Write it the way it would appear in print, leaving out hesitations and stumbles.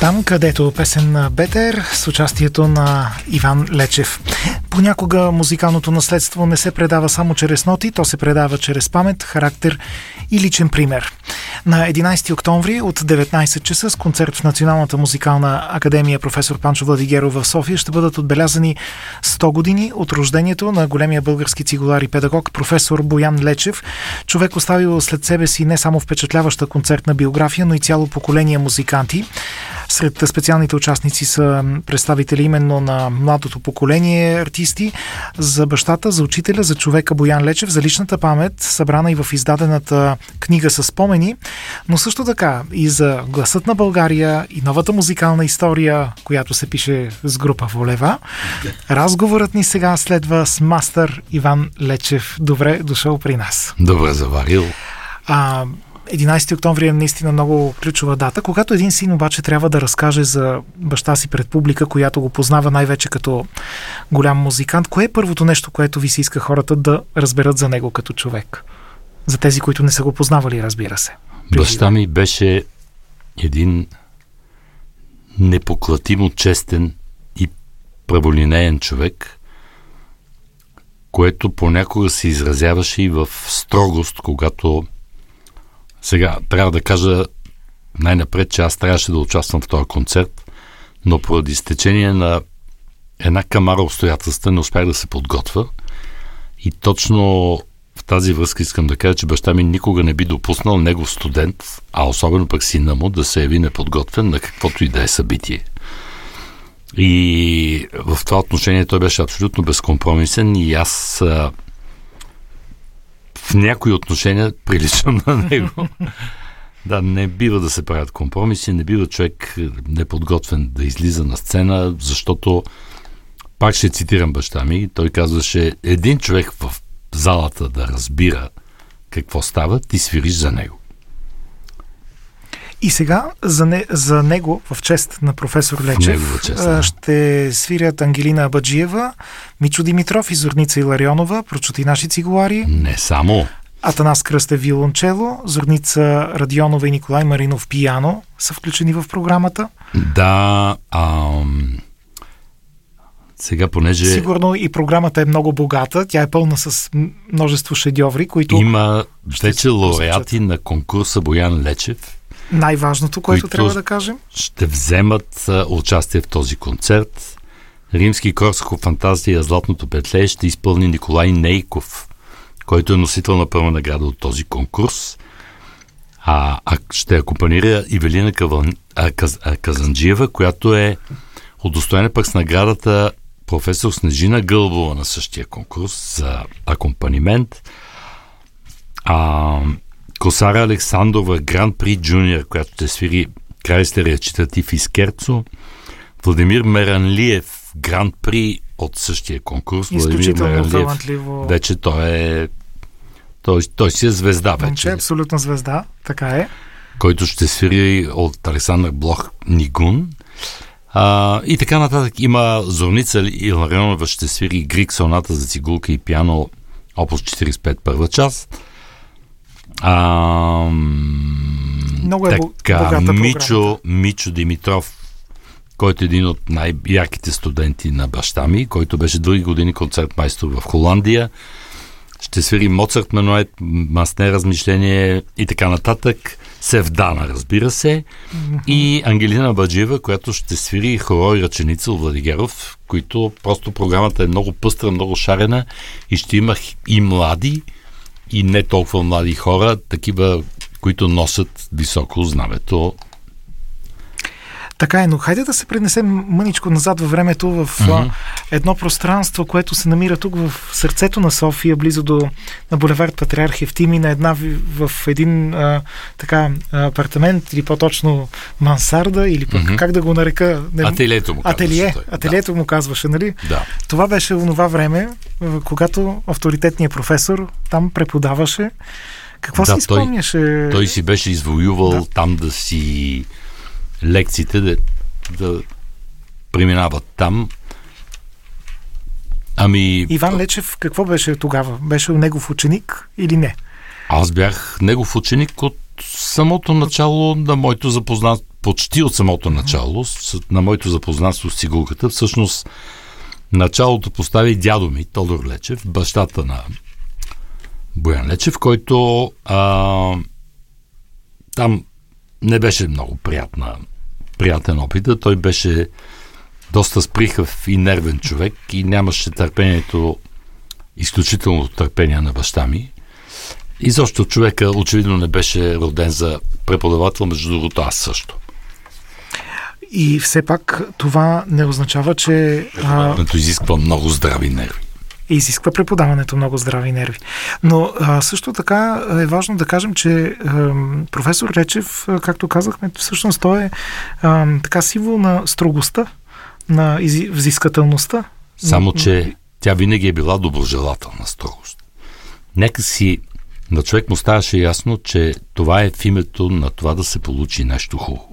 Там, където песен на БТР с участието на Иван Лечев. Понякога музикалното наследство не се предава само чрез ноти, то се предава чрез памет, характер и личен пример. На 11 октомври от 19 часа с концерт в Националната музикална академия професор Панчо Владигеров в София ще бъдат отбелязани 100 години от рождението на големия български цигулар и педагог професор Боян Лечев. Човек оставил след себе си не само впечатляваща концертна биография, но и цяло поколение музиканти. Сред специалните участници са представители именно на младото поколение артисти. За бащата, за учителя, за човека Боян Лечев, за личната памет, събрана и в издадената книга със спомени, но също така и за гласът на България и новата музикална история, която се пише с група Волева. Разговорът ни сега следва с мастър Иван Лечев. Добре дошъл при нас. Добре заварил. 11 октомври е наистина много ключова дата. Когато един син обаче трябва да разкаже за баща си пред публика, която го познава най-вече като голям музикант, кое е първото нещо, което ви се иска хората да разберат за него като човек? За тези, които не са го познавали, разбира се. Баща ми беше един непоклатимо честен и праволинеен човек, което понякога се изразяваше и в строгост, когато сега трябва да кажа най-напред, че аз трябваше да участвам в този концерт, но поради стечение на една камара обстоятелства не успях да се подготвя. И точно в тази връзка искам да кажа, че баща ми никога не би допуснал негов студент, а особено пък сина му, да се яви неподготвен на каквото и да е събитие. И в това отношение той беше абсолютно безкомпромисен и аз в някои отношения приличам на него. Да, не бива да се правят компромиси, не бива човек неподготвен да излиза на сцена, защото пак ще цитирам баща ми, той казваше: един човек в залата да разбира какво става, ти свириш за него. И сега за него, в чест на професор Лечев, ще свирят Ангелина Абаджиева, Мичо Димитров и Зорница Иларионова, прочути наши цигулари. Не само. Атанас Кръстев виолончело, Зорница Радионова и Николай Маринов пиано са включени в програмата. Да, сега понеже... Сигурно и програмата е много богата, тя е пълна с множество шедьоври, които... Има вече лауреати на конкурса Боян Лечев. Най-важното, което трябва да кажем. Ще вземат участие в този концерт. Римски Корсаков фантазия Златното петле ще изпълни Николай Нейков, който е носител на първа награда от този конкурс. Ще акомпанира Ивелина Казанджиева, която е удостоена пък с наградата професор Снежина Гълбова на същия конкурс за акомпанимент. Косара Александрова Гран При Джуниор, която ще свири Крайслер речитатив и скерцо. Владимир Меранлиев Гран При от същия конкурс. Изключително талантливо. Вече той си е звезда вече. Абсолютна звезда, така е. Който ще свири от Александър Блох Нигун. И така нататък. Има Зорница Иларионова ще свири Грик соната за цигулка и пиано опус 45 първа част. Много е богата Мичо Димитров, който е един от най-ярките студенти на баща ми, който беше дълги години концертмайстор в Холандия. Ще свири Моцарт Менует, Масне размишление и така нататък. Севдана, разбира се. И Ангелина Баджиева, която ще свири хоро и ръченица от Владигеров, които просто програмата е много пъстра, много шарена и ще има и млади, и не толкова млади хора, такива, които носят високо знамето. Така е, но хайде да се пренесем мъничко назад във времето в едно пространство, което се намира тук в сърцето на София, близо на булевард Патриарх Евтимий, в един апартамент, или по-точно мансарда, или пък как да го нарека? Ателието му казваше. Ателието му казваше, нали? Да. Това беше онова време, когато авторитетният професор там преподаваше. Какво си спомняше? Той си беше извоювал там да си лекциите да преминават там. Иван Лечев какво беше тогава? Беше негов ученик или не? Аз бях негов ученик от самото начало на моето запознанство, почти от самото начало, на моето запознанство с цигулката, всъщност началото постави дядо ми, Тодор Лечев, бащата на Боян Лечев, който там не беше много приятен опит. Той беше доста сприхав и нервен човек и нямаше изключителното търпение на баща ми. И защо човека очевидно не беше роден за преподавател, между другото аз също. И все пак това не означава, че... Преподаването изисква много здрави нерви. Изисква преподаването много здрави нерви. Но също така е важно да кажем, че професор Лечев, както казахме, всъщност той е така символ на строгостта, на взискателността. Само, че тя винаги е била доброжелателна строгост. Нека си на човек му ставаше ясно, че това е в името на това да се получи нещо хубаво.